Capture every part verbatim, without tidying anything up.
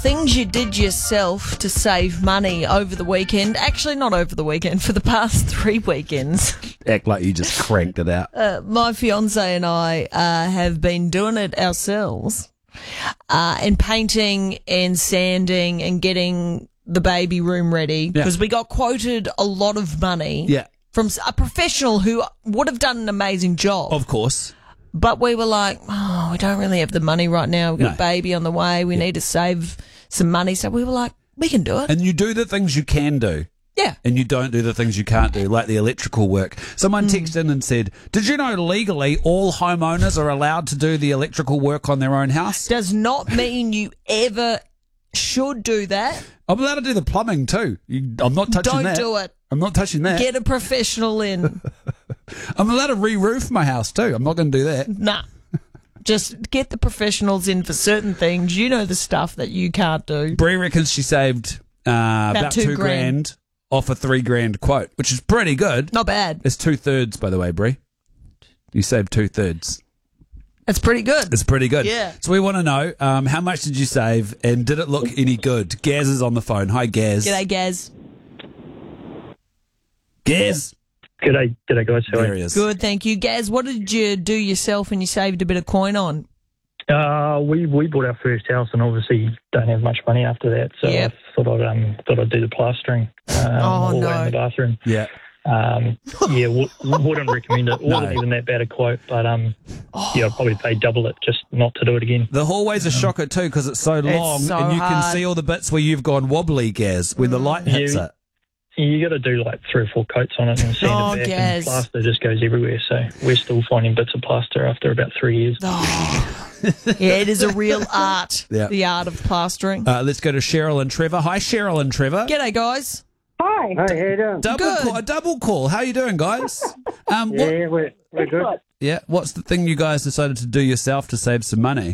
Things you did yourself to save money over the weekend. Actually, not over the weekend, for the past three weekends. Act like you just cranked it out. Uh, my fiance and I uh, have been doing it ourselves, uh, and painting and sanding and getting the baby room ready, because Yeah. we got quoted a lot of money Yeah, from a professional who would have done an amazing job. of course. But we were like, oh, we don't really have the money right now. We've got No. a baby on the way. We need to save some money. So we were like, we can do it. And you do the things you can do. Yeah. And you don't do the things you can't do, like the electrical work. Someone texted in and said, did you know legally all homeowners are allowed to do the electrical work on their own house? Does not mean you ever should do that. I'm allowed to do the plumbing too. You, I'm not touching Don't that. do it. I'm not touching that. Get a professional in. I'm allowed to re-roof my house too. I'm not going to do that. Nah. Just get the professionals in for certain things. You know the stuff that you can't do. Bree reckons she saved uh, about, two two grand. grand. off a three grand quote, which is pretty good. Not bad. It's two thirds, by the way, Bree. You saved two thirds. That's pretty good. It's pretty good. Yeah. So we want to know, um, how much did you save and did it look any good? Gaz is on the phone. Hi, Gaz. G'day, Gaz. Gaz. G'day, g'day guys. How are There you? he is. Good, thank you. Gaz, what did you do yourself and you saved a bit of coin on? Uh, we we bought our first house and obviously don't have much money after that, so Yep. I thought I'd um thought I'd do the plastering um, Oh, all the way no. in the bathroom. Yeah. Um, yeah, w- wouldn't recommend it. It No. wasn't even that bad a quote, but um, yeah, I'd probably pay double it just not to do it again. The hallway's a shocker too because it's so long so and you can hard. see all the bits where you've gone wobbly, Gaz, when the light hits Yeah. it. You got to do like three or four coats on it and sand Oh, it back, Gaz. and plaster just goes everywhere. So we're still finding bits of plaster after about three years. Oh. Yeah, it is a real art, Yeah. the art of plastering. Uh, let's go to Cheryl and Trevor. Hi, Cheryl and Trevor. G'day, guys. Hi. Hey, how you doing? Double Good. call, a double call. How you doing, guys? Um, what, Yeah, we're, we're good. yeah. What's the thing you guys decided to do yourself to save some money?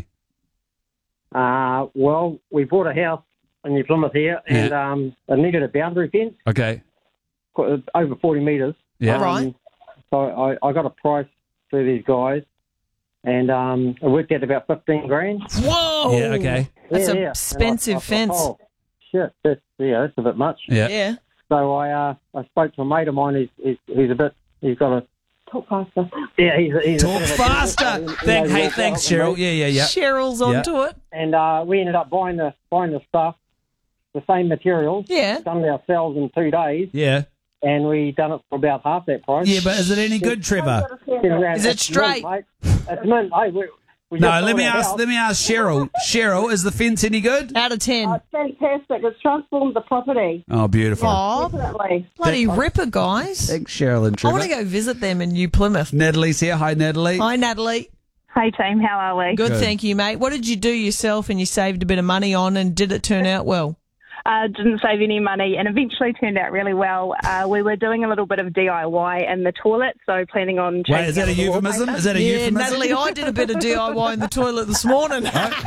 Uh, well, we bought a house in New Plymouth here, and um, it needed a boundary fence, Okay. qu- over forty metres. Yeah. Um, Right. So I, I got a price through these guys, and um, it worked out about fifteen grand. Whoa. Yeah. Okay. That's Yeah, an yeah. expensive And I- I thought, fence. Oh, shit, that's, yeah, that's a bit much. Yeah. Yeah. So I uh, I spoke to a mate of mine. He's, he's, he's a bit, he's got a... Talk faster. Yeah, he's, he's Talk a bit of a- faster. he- he Thank, knows hey, what thanks, to help Cheryl. me. Yeah, yeah, yeah. Cheryl's onto it. And uh, we ended up buying the buying the stuff, the same materials, Yeah. done it ourselves in two days, Yeah. and we done it for about half that price. Yeah, but is it any good, Trevor? Is it straight? Mint, mate. It's mint. Hey, we, we No, just let bought me our ask. house. Let me ask Cheryl. Cheryl, is the fence any good? Out of ten. Oh, it's fantastic. It's transformed the property. Oh, beautiful. Oh, Definitely. bloody ripper, guys. Thanks, Cheryl and I Trevor. want to go visit them in New Plymouth. Natalie's here. Hi, Natalie. Hi, Natalie. Hey team, how are we? Good, Good. thank you, mate. What did you do yourself and you saved a bit of money on, and did it turn out well? Uh, didn't save any money and eventually turned out really well. Uh, we were doing a little bit of D I Y in the toilet, so planning on changing Wait, is that a out the euphemism? wallpaper. Is that a Yeah, euphemism? Natalie, I did a bit of D I Y in the toilet this morning.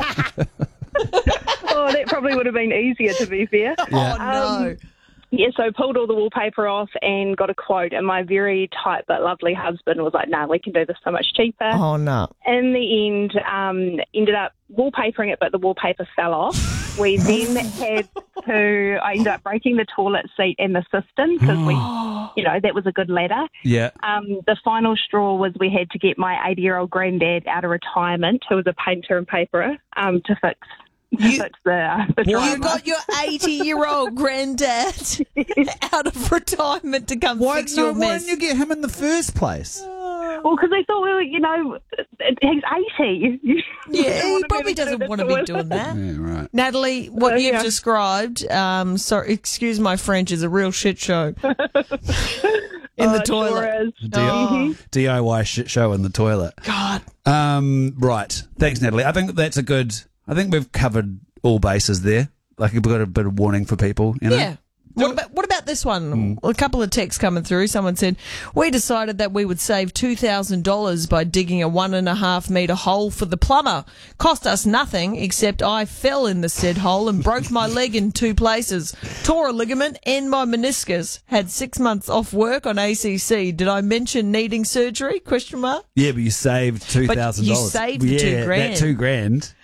Oh, that probably would have been easier, to be fair. Oh, no. Um, Yeah, so pulled all the wallpaper off and got a quote, and my very tight but lovely husband was like, no, we can do this so much cheaper. Oh, no. In the end, um, ended up wallpapering it, but the wallpaper fell off. We then had to, I ended up breaking the toilet seat and the cistern because we, you know, that was a good ladder. Yeah. Um, the final straw was we had to get my eighty-year-old granddad out of retirement, who was a painter and paperer, um, to fix, to You- fix the, uh, the You drama. got your eighty-year-old granddad out of retirement to come Why, fix no, your why mess. didn't you get him in the first place? Well, because they thought we were, you know, he's eighty. Yeah, he wanted probably me to do doesn't the want to be toilet. doing that. Yeah, right. Natalie, what Uh, you've yeah. described, um, sorry, excuse my French, is a real shit show in Oh, the it toilet. Sure is. D- Oh. D I Y shit show in the toilet. God. Um, right. Thanks, Natalie. I think that's a good. I think we've covered all bases there. Like we've got a bit of warning for people. You know? Yeah. What about, what about this one? A couple of texts coming through. Someone said, we decided that we would save two thousand dollars by digging a one and a half metre hole for the plumber. Cost us nothing, except I fell in the said hole and broke my leg in two places. Tore a ligament and my meniscus. Had six months off work on A C C. Did I mention needing surgery? Question mark. Yeah, but you saved two thousand you dollars. saved the yeah, two grand. That two grand.